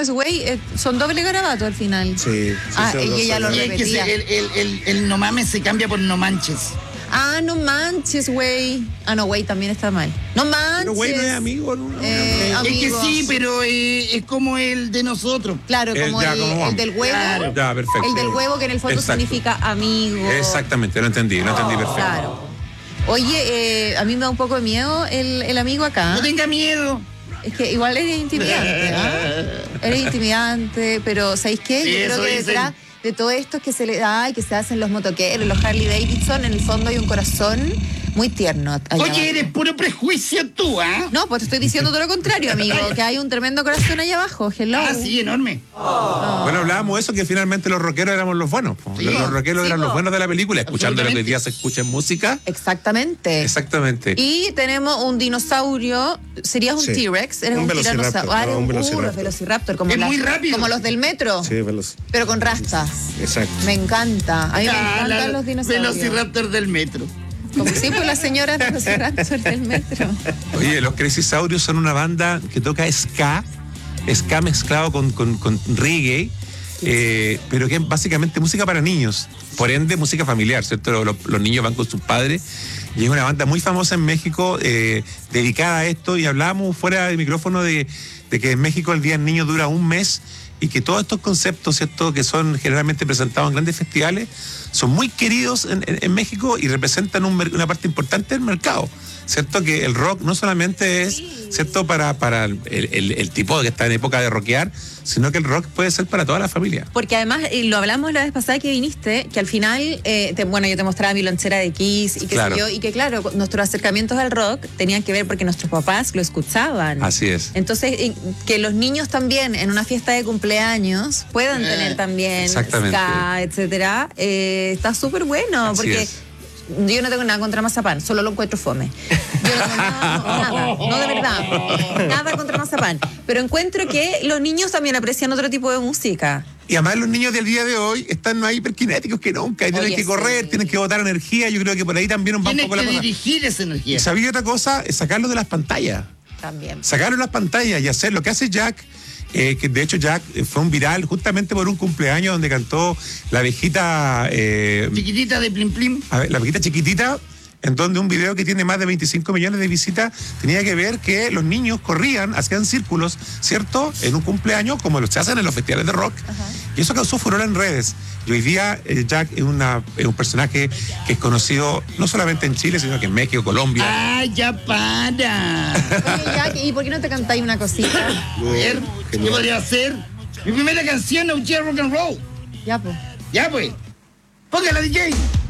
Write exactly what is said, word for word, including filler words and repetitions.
James Way eh, son doble garabato al final. Sí. sí Ah, sí, y ella lo sí. Y es que repetía. se- el, el, el, el no mames se cambia por no manches. Ah, no manches, güey. Ah, no, güey, también está mal. No manches. Pero güey no es amigo, ¿no? Eh, Es que amigo. sí, pero eh, es como el de nosotros. Claro, El- como ya, el, como el vamos. del huevo. Claro. Ya, perfecto. El del huevo que en el fondo Exacto. significa amigo. Exactamente, lo entendí, lo entendí perfecto. Claro. Oye, eh, a mí me da un poco de miedo el, el amigo acá. No tenga miedo. Es que igual eres intimidante, ¿ah? Eres intimidante, pero ¿sabéis qué? Sí, Yo creo eso que dicen. detrás de todo esto que se le da y que se hacen los motoqueros, los Harley Davidson, en el fondo hay un corazón muy tierno. allá Oye, abajo. eres puro prejuicio tú, ¿ah? No, pues te estoy diciendo todo lo contrario, amigo, que hay un tremendo corazón allá abajo. Hello. Ah, sí, enorme. Bueno, hablábamos de eso, que finalmente los rockeros éramos los buenos. po. Sí. Los, los rockeros Sí, eran po. los buenos de la película, escuchando lo que hoy Absolutamente. día se escucha en música. Exactamente. Exactamente. Y tenemos un dinosaurio, serías un Sí. T-Rex, eres Un un, velociraptor, tiranosaurio. Ah, eres no, un un, uh, velociraptor. los velociraptor, como, Es las- muy rápido. como los del metro, Sí, veloz. pero con rastas. Exacto. Me encanta. A mí me Ah, encantan la- los dinosaurios. Velociraptor del metro. Como siempre las señoras de los velociraptors del metro. Oye, los Crazy Saurios son una banda que toca ska, ska mezclado con, con, con reggae, eh, pero que es básicamente música para niños, por ende música familiar, ¿cierto? Los, los niños van con sus padres y es una banda muy famosa en México eh, dedicada a esto, y hablábamos fuera del micrófono de, de que en México el Día del Niño dura un mes y que todos estos conceptos, ¿cierto?, que son generalmente presentados en grandes festivales, son muy queridos en, en- en México y representan un mer- una parte importante del mercado, ¿cierto? Que el rock no solamente es, ¿cierto?, para, para el, el- el tipo que está en época de rockear, sino que el rock puede ser para toda la familia. Porque además, y lo hablamos la vez pasada que viniste, que al final, eh, te- bueno, yo te mostraba mi lonchera de Kiss y qué Claro. sé yo, y que claro, nuestros acercamientos al rock tenían que ver porque nuestros papás lo escuchaban. Así es. Entonces, eh, que los niños también en una fiesta de cumpleaños puedan Eh, tener también exactamente. ska, etcétera, eh, está súper bueno, Así porque es. yo no tengo nada contra Mazapán, solo lo encuentro fome. Yo no tengo nada, nada, no de verdad, nada contra Mazapán, pero encuentro que los niños también aprecian otro tipo de música. Y además los niños del día de hoy están más hiperkinéticos que nunca, y tienen Oye, que correr, sí. tienen que botar energía. Yo creo que por ahí también nos va un Tienes poco la que cosa. dirigir esa Y energía. sabía otra cosa, es sacarlo de las pantallas. También. Sacarlo de las pantallas y hacer lo que hace Jack, eh, que de hecho Jack eh, fue un viral justamente por un cumpleaños donde cantó la abejita, eh, Chiquitita de plim plim. a ver, la abejita chiquitita, en donde un video que tiene más de veinticinco millones de visitas tenía que ver que los niños corrían, hacían círculos, ¿cierto?, en un cumpleaños como los se hacen en los festivales de rock. Y eso causó furor en redes. Y hoy día eh, Jack es, una, es un personaje que es conocido no solamente en Chile, sino que en México, Colombia. ¡Ay, ya para! Oye, Jack, ¿y por qué no te cantáis una cosita? A ver, ¿qué podría hacer? Mi primera canción, No J Rock and Roll. Ya, pues. Ya pues. Póngala, D J.